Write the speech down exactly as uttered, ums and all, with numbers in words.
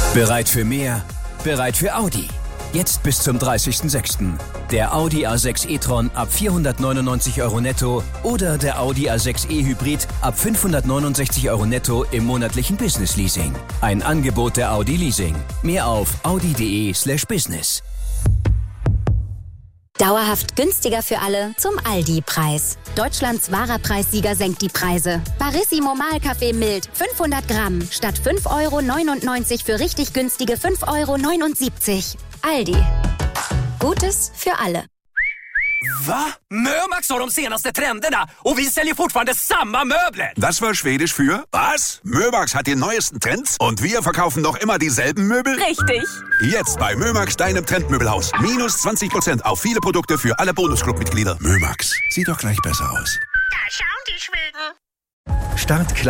Bereit für mehr? Bereit für Audi. Jetzt bis zum dreißigsten sechsten Der Audi A sechs e-tron ab vierhundertneunundneunzig Euro netto oder der Audi A sechs e-Hybrid ab fünfhundertneunundsechzig Euro netto im monatlichen Business-Leasing. Ein Angebot der Audi Leasing. Mehr auf audi.de slash business. Dauerhaft günstiger für alle zum Aldi-Preis. Deutschlands wahrer Preissieger senkt die Preise. Barissimo Mahlkaffee mild fünfhundert Gramm statt fünf Euro neunundneunzig für richtig günstige fünf Euro neunundsiebzig. Aldi. Gutes für alle. Va? Mömax har de senaste trenderna och vi säljer fortfarande samma möbler. Das war Schwedisch für was? Mömax hat die neuesten Trends und wir verkaufen noch immer dieselben Möbel? Richtig. Jetzt bei Mömax, deinem Trendmöbelhaus. Minus zwanzig Prozent auf viele Produkte für alle Bonusclub-Mitglieder. Mömax, sieht doch gleich besser aus. Da schauen die Schweden. Start